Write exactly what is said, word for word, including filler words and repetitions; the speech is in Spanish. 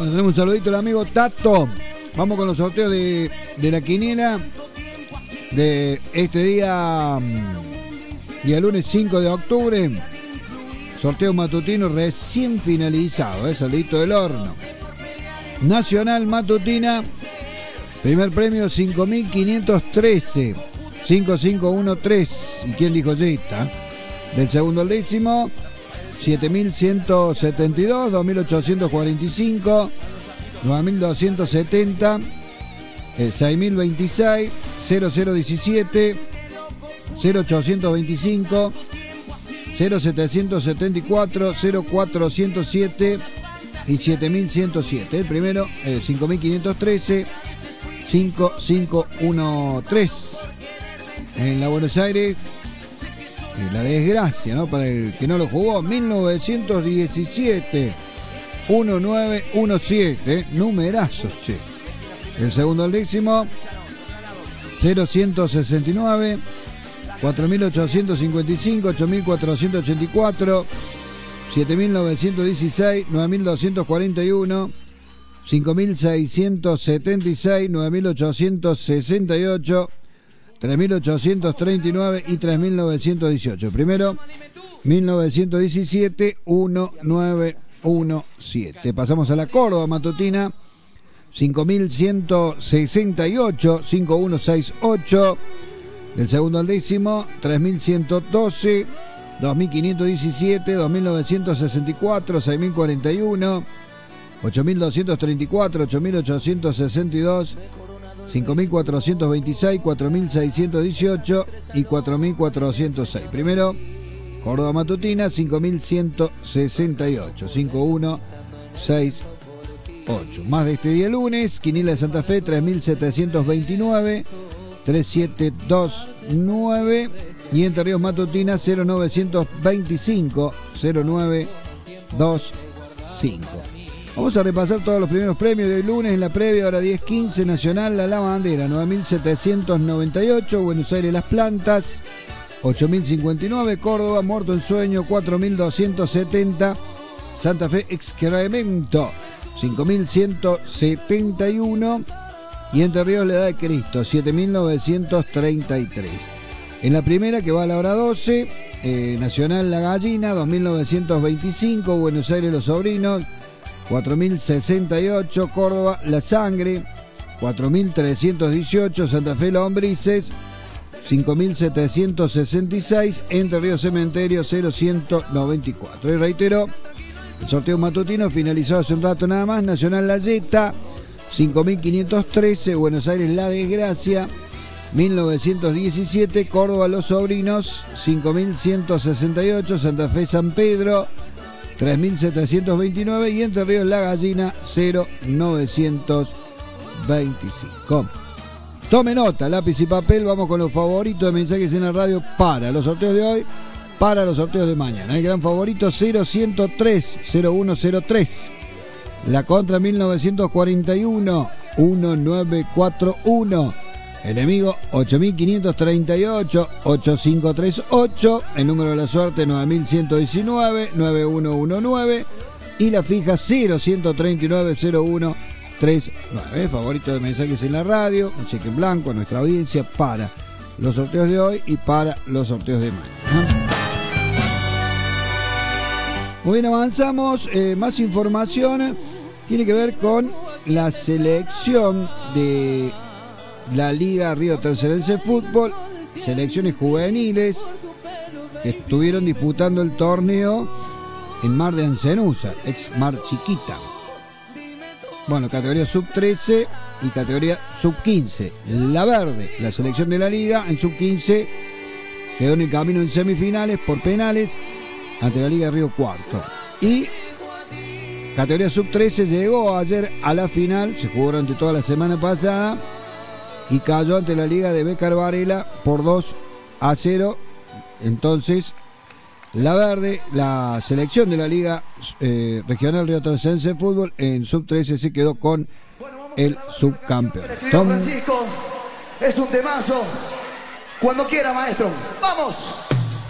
Bueno, tenemos un saludito del amigo Tato. Vamos con los sorteos de, de la quiniela de este día, día lunes cinco de octubre. Sorteo matutino recién finalizado, ¿eh? Salidito del horno. Nacional Matutina, primer premio cinco mil quinientos trece, cinco cinco uno tres. ¿Y quién dijo Jetta? Del segundo al décimo, siete mil ciento setenta y dos, dos mil ochocientos cuarenta y cinco, nueve mil doscientos setenta, eh, seis mil veintiséis, cero cero diecisiete, cero ochocientos veinticinco, cero setecientos setenta y cuatro, cero cuatrocientos siete y siete mil ciento siete. El primero, eh, cinco mil quinientos trece, cinco cinco uno tres. En la Buenos Aires, eh, la desgracia, ¿no? Para el que no lo jugó, mil novecientos diecisiete, diecinueve diecisiete, eh, numerazos, che. El segundo al décimo, cero ciento sesenta y nueve, cuatro mil ochocientos cincuenta y cinco, ocho mil cuatrocientos ochenta y cuatro, siete mil novecientos dieciséis, nueve mil doscientos cuarenta y uno, cinco mil seiscientos setenta y seis, nueve mil ochocientos sesenta y ocho, tres mil ochocientos treinta y nueve y tres mil novecientos dieciocho. Primero, mil novecientos diecisiete, diecinueve diecisiete. Pasamos a la Córdoba Matutina, cinco mil ciento sesenta y ocho, cinco mil ciento sesenta y ocho. Del segundo al décimo, tres mil ciento doce, dos mil quinientos diecisiete, dos mil novecientos sesenta y cuatro, seis mil cuarenta y uno, ocho mil doscientos treinta y cuatro, ocho mil ochocientos sesenta y dos, cinco mil cuatrocientos veintiséis, cuatro mil seiscientos dieciocho y cuatro mil cuatrocientos seis. Primero, Córdoba Matutina, cinco mil ciento sesenta y ocho, cinco mil ciento sesenta y ocho. Más de este día lunes, Quiniela de Santa Fe, tres mil setecientos veintinueve, tres mil setecientos veintinueve. Y Entre Ríos Matutina, cero novecientos veinticinco, cero nueve veinticinco. Vamos a repasar todos los primeros premios de hoy lunes en la previa, hora diez quince. Nacional La Lavandera, nueve mil setecientos noventa y ocho. Buenos Aires Las Plantas, ocho mil cincuenta y nueve. Córdoba Muerto en Sueño, cuatro mil doscientos setenta. Santa Fe Excremento, cinco mil ciento setenta y uno. Y Entre Ríos La Edad de Cristo, siete mil novecientos treinta y tres. En la primera, que va a la hora doce, eh, Nacional La Gallina, dos mil novecientos veinticinco. Buenos Aires Los Sobrinos, cuatro mil sesenta y ocho. Córdoba La Sangre, cuatro mil trescientos dieciocho. Santa Fe Lombrices, cinco mil setecientos sesenta y seis. Entre Ríos Cementerio, cero ciento noventa y cuatro. Y reitero, el sorteo matutino finalizó hace un rato nada más. Nacional La Jetta, cinco mil quinientos trece. Buenos Aires La Desgracia, mil novecientos diecisiete. Córdoba Los Sobrinos, cinco mil ciento sesenta y ocho. Santa Fe San Pedro, tres mil setecientos veintinueve. Y Entre Ríos La Gallina, cero novecientos veinticinco. Tome nota, lápiz y papel. Vamos con los favoritos de Mensajes en la Radio para los sorteos de hoy, para los sorteos de mañana. El gran favorito, cero ciento tres, cero uno cero tres. La contra, mil novecientos cuarenta y uno, diecinueve cuarenta y uno. Enemigo, ocho mil quinientos treinta y ocho, ochenta y cinco treinta y ocho. El número de la suerte, nueve mil ciento diecinueve, noventa y uno diecinueve. Y la fija, cero ciento treinta y nueve, cero uno treinta y nueve. Favorito de Mensajes en la Radio, un cheque en blanco a nuestra audiencia para los sorteos de hoy y para los sorteos de mañana. Muy bien, avanzamos. Eh, más información tiene que ver con la selección de la Liga Río Tercerense Fútbol, selecciones juveniles que estuvieron disputando el torneo en Mar de Ancenusa, ex Mar Chiquita. Bueno, categoría sub trece y categoría sub quince. La verde, la selección de la Liga, en sub quince quedó en el camino en semifinales por penales ante la Liga Río Cuarto. Y categoría sub trece llegó ayer a la final, se jugó durante toda la semana pasada y cayó ante la Liga de Bécar Varela por dos a cero. Entonces, la verde, la selección de la Liga eh, Regional Río Tercerense de Fútbol en sub trece se quedó con el subcampeón. Francisco, es un temazo. Cuando quiera, maestro. ¡Vamos!